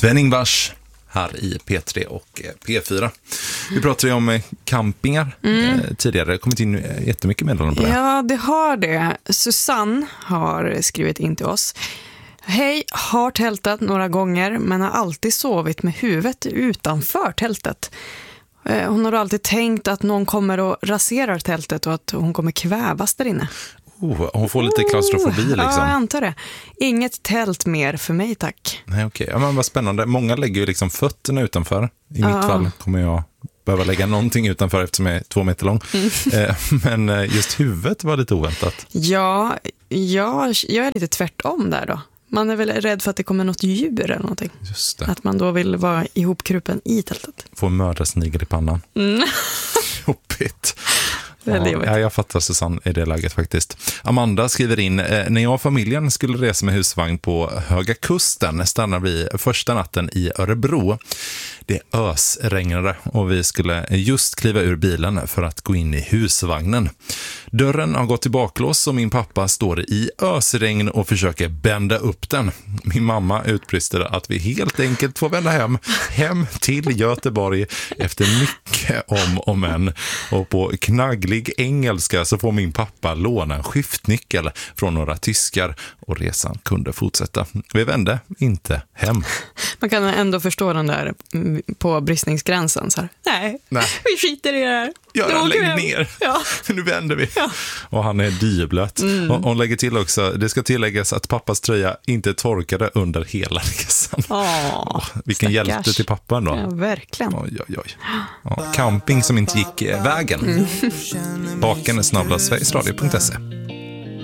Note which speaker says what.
Speaker 1: Sven-Ingvars här i P3 och P4. Vi pratade ju om campingar tidigare. Det har kommit in jättemycket meddelanden på det.
Speaker 2: Ja, det har det. Susanne har skrivit in till oss. Hej, har tältat några gånger men har alltid sovit med huvudet utanför tältet. Hon har alltid tänkt att någon kommer och raserar tältet och att hon kommer kvävas där inne.
Speaker 1: Hon får lite klaustrofobi liksom.
Speaker 2: Ja, jag antar det. Inget tält mer för mig, tack.
Speaker 1: Nej, okej. Ja, men vad spännande. Många lägger ju liksom fötterna utanför. I mitt fall kommer jag behöva lägga någonting utanför eftersom jag är 2 meter lång. Men just huvudet var lite oväntat.
Speaker 2: Ja, jag är lite tvärtom där då. Man är väl rädd för att det kommer något djur eller någonting.
Speaker 1: Just det.
Speaker 2: Att man då vill vara ihopkrupen i tältet.
Speaker 1: Få mördarsnigel i pannan. Jobbigt. Ja, jag fattar Susanne i det läget faktiskt. Amanda skriver in, när jag och familjen skulle resa med husvagn på Höga Kusten stannade vi första natten i Örebro. Det ösregnade och vi skulle just kliva ur bilen för att gå in i husvagnen. Dörren har gått i baklås och min pappa står i ösregn och försöker bända upp den. Min mamma utbrister att vi helt enkelt får vända hem till Göteborg efter mycket om och men. Och på knagglig engelska så får min pappa låna en skiftnyckel från några tyskar och resan kunde fortsätta. Vi vände inte hem.
Speaker 2: Man kan ändå förstå den där på bristningsgränsen. Så här, nej, vi skiter i det här.
Speaker 1: Ja, lägg ner. Ja. Nu vänder vi. Ja. Och han är dyblöt. Och hon lägger till också, det ska tilläggas att pappas tröja inte torkade under hela resan. Vilken hjälte till pappan då.
Speaker 2: Ja, verkligen.
Speaker 1: Oj. Ja, camping som inte gick vägen. Baken är @sverigesradio.se.